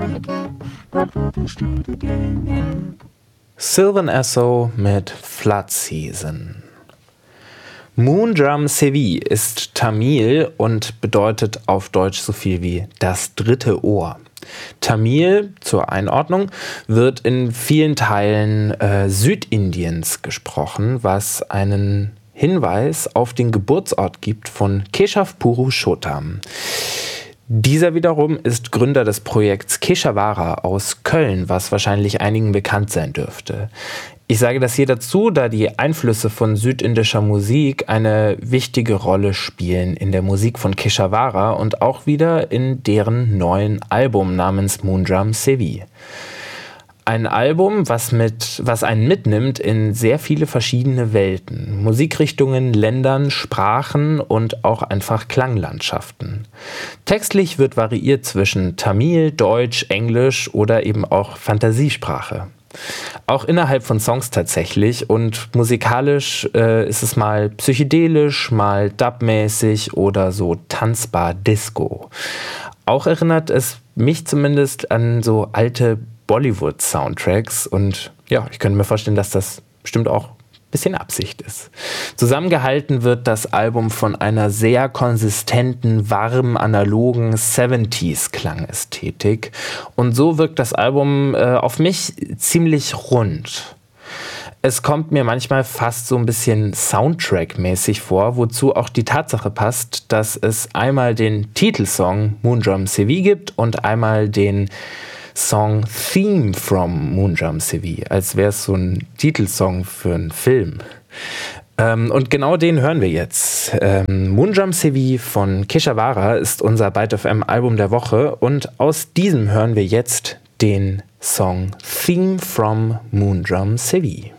Sylvan Esso mit Flood Season. Moondrum Sevi ist Tamil und bedeutet auf Deutsch so viel wie das dritte Ohr. Tamil, zur Einordnung, wird in vielen Teilen Südindiens gesprochen, was einen Hinweis auf den Geburtsort gibt von Keshav Purushottam. Dieser wiederum ist Gründer des Projekts Keshawara aus Köln, was wahrscheinlich einigen bekannt sein dürfte. Ich sage das hier dazu, da die Einflüsse von südindischer Musik eine wichtige Rolle spielen in der Musik von Keshawara und auch wieder in deren neuen Album namens Moondrum Sevi. Ein Album, was einen mitnimmt in sehr viele verschiedene Welten, Musikrichtungen, Ländern, Sprachen und auch einfach Klanglandschaften. Textlich wird variiert zwischen Tamil, Deutsch, Englisch oder eben auch Fantasiesprache. Auch innerhalb von Songs tatsächlich, und musikalisch ist es mal psychedelisch, mal dubmäßig oder so tanzbar Disco. Auch erinnert es mich zumindest an so alte Bollywood-Soundtracks und ja, ich könnte mir vorstellen, dass das bestimmt auch ein bisschen Absicht ist. Zusammengehalten wird das Album von einer sehr konsistenten, warm, analogen 70s-Klangästhetik und so wirkt das Album auf mich ziemlich rund. Es kommt mir manchmal fast so ein bisschen Soundtrack-mäßig vor, wozu auch die Tatsache passt, dass es einmal den Titelsong Moondrum Sevi gibt und einmal den Song Theme from Moondrum Sevi, als wäre es so ein Titelsong für einen Film. Und genau den hören wir jetzt. Moondrum Sevi von Keshawara ist unser Byte FM Album der Woche und aus diesem hören wir jetzt den Song Theme from Moondrum Sevi.